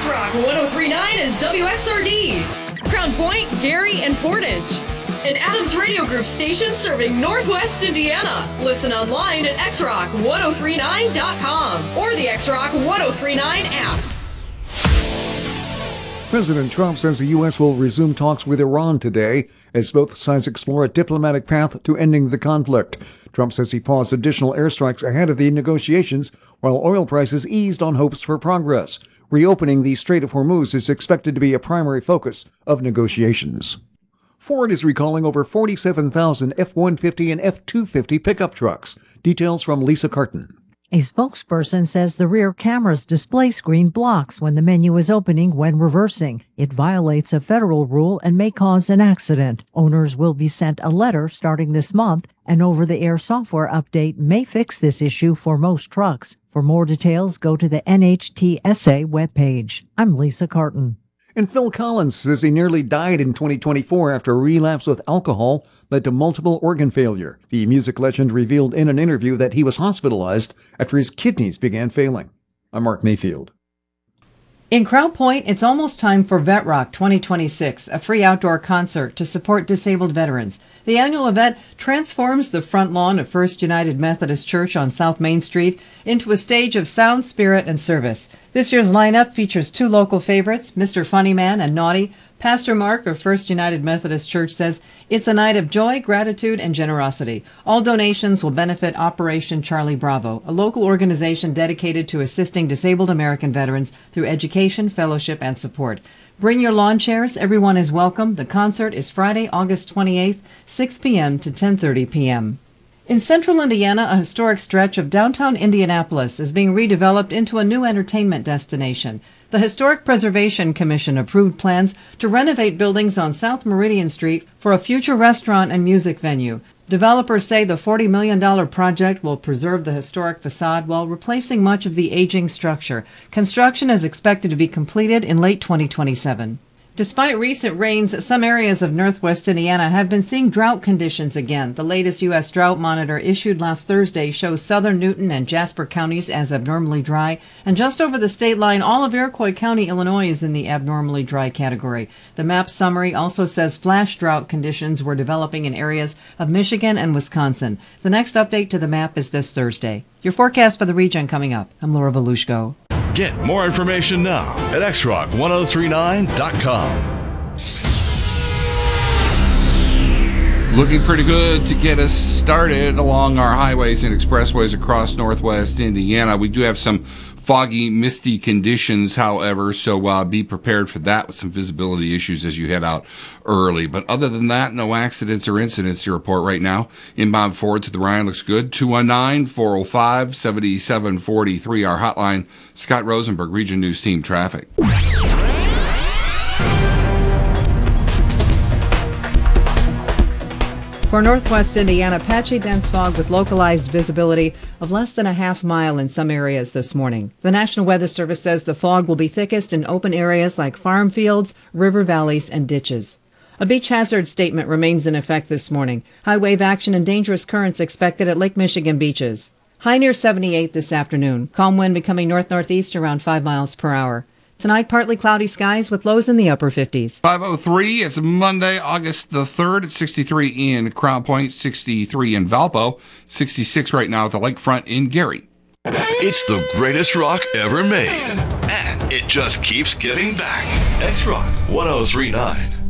X-Rock 1039 is WXRD. Crown Point, Gary, and Portage. An Adams Radio Group station serving Northwest Indiana. Listen online at xrock1039.com or the X-Rock 1039 app. President Trump says the U.S. will resume talks with Iran today as both sides explore a diplomatic path to ending the conflict. Trump says he paused additional airstrikes ahead of the negotiations while oil prices eased on hopes for progress. Reopening the Strait of Hormuz is expected to be a primary focus of negotiations. Ford is recalling over 47,000 F-150 and F-250 pickup trucks. Details from Lisa Carton. A spokesperson says the rear camera's display screen blocks when the menu is opening when reversing. It violates a federal rule and may cause an accident. Owners will be sent a letter starting this month. An over-the-air software update may fix this issue for most trucks. For more details, go to the NHTSA webpage. I'm Lisa Carton. And Phil Collins says he nearly died in 2024 after a relapse with alcohol led to multiple organ failure. The music legend revealed in an interview that he was hospitalized after his kidneys began failing. I'm Mark Mayfield. In Crown Point, it's almost time for Vet Rock 2026, a free outdoor concert to support disabled veterans. The annual event transforms the front lawn of First United Methodist Church on South Main Street into a stage of sound, spirit, and service. This year's lineup features two local favorites, Mr. Funnyman and Naughty. Pastor Mark of First United Methodist Church says it's a night of joy, gratitude, and generosity. All donations will benefit Operation Charlie Bravo, a local organization dedicated to assisting disabled American veterans through education, fellowship, and support. Bring your lawn chairs. Everyone is welcome. The concert is Friday, August 28th, 6 p.m. to 10:30 p.m. In central Indiana, a historic stretch of downtown Indianapolis is being redeveloped into a new entertainment destination. The Historic Preservation Commission approved plans to renovate buildings on South Meridian Street for a future restaurant and music venue. Developers say the $40 million project will preserve the historic facade while replacing much of the aging structure. Construction is expected to be completed in late 2027. Despite recent rains, some areas of northwest Indiana have been seeing drought conditions again. The latest U.S. drought monitor issued last Thursday shows southern Newton and Jasper counties as abnormally dry, and just over the state line, all of Iroquois County, Illinois is in the abnormally dry category. The map summary also says flash drought conditions were developing in areas of Michigan and Wisconsin. The next update to the map is this Thursday. Your forecast for the region coming up. I'm Laura Volushko. Get more information now at xrock1039.com. Looking pretty good to get us started along our highways and expressways across northwest Indiana. We do have some foggy, misty conditions, however, so be prepared for that with some visibility issues as you head out early. But other than that, no accidents or incidents to report right now. Inbound forward to the Ryan looks good. 219-405-7743, our hotline. Scott Rosenberg, Region News Team Traffic. For northwest Indiana, patchy dense fog with localized visibility of less than a half mile in some areas this morning. The National Weather Service says the fog will be thickest in open areas like farm fields, river valleys, and ditches. A beach hazard statement remains in effect this morning. High wave action and dangerous currents expected at Lake Michigan beaches. High near 78 this afternoon. Calm wind becoming north-northeast around 5 miles per hour. Tonight, partly cloudy skies with lows in the upper 50s. 5:03, it's Monday, August the 3rd. It's 63 in Crown Point, 63 in Valpo, 66 right now at the lakefront in Gary. It's the greatest rock ever made, and it just keeps giving back. X-Rock 1039.